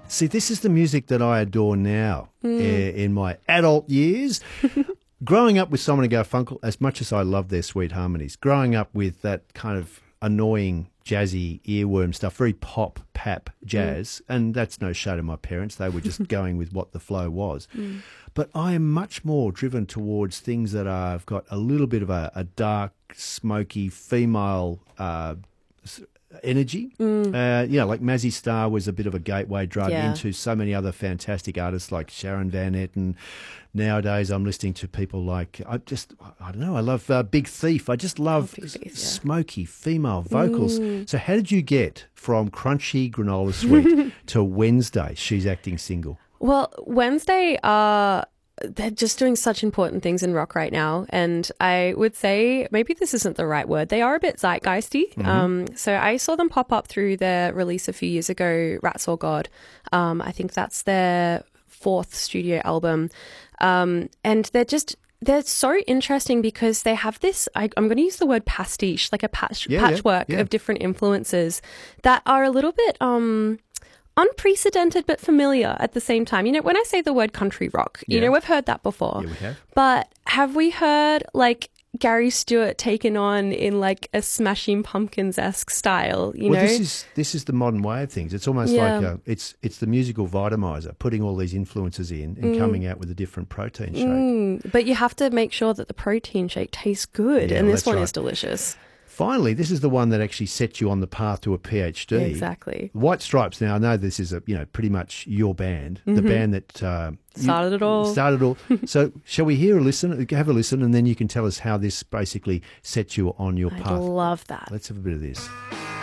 See, this is the music that I adore now in my adult years. Growing up with Simon and Garfunkel, as much as I love their sweet harmonies, growing up with that kind of annoying, jazzy, earworm stuff, very pop jazz, and that's no shade of my parents. They were just going with what the flow was. But I am much more driven towards things that have got a little bit of a dark, smoky, female energy. Like Mazzy Star was a bit of a gateway drug into so many other fantastic artists like Sharon Van Etten. Nowadays I'm listening to people like, I don't know, I love Big Thief. I just love smoky female vocals. So how did you get from Crunchy Granola Sweet to Wednesday, She's Acting Single? Well, Wednesday they're just doing such important things in rock right now. And I would say, maybe this isn't the right word, they are a bit zeitgeisty. So I saw them pop up through their release a few years ago, Rats or God. I think that's their 4th studio album. And they're so interesting because they have this, I'm going to use the word pastiche, like a patchwork of different influences that are a little bit unprecedented but familiar at the same time. You know, when I say the word country rock, you know, we've heard that before. Yeah, we have. But have we heard like Gary Stewart taken on in like a Smashing Pumpkins-esque style, you know? This is the modern way of things. It's almost like it's the musical Vitamizer, putting all these influences in and coming out with a different protein shake. But you have to make sure that the protein shake tastes good, and this one is delicious. Finally, this is the one that actually sets you on the path to a PhD. Exactly. White Stripes. Now, I know this is pretty much your band, the band that started it all. So, shall we have a listen, and then you can tell us how this basically sets you on your path. I love that. Let's have a bit of this.